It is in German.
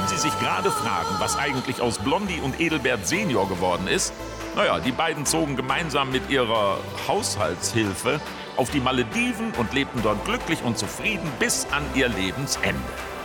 Wenn Sie sich gerade fragen, was eigentlich aus Blondie und Edelbert Senior geworden ist, naja, die beiden zogen gemeinsam mit ihrer Haushaltshilfe auf die Malediven und lebten dort glücklich und zufrieden bis an ihr Lebensende.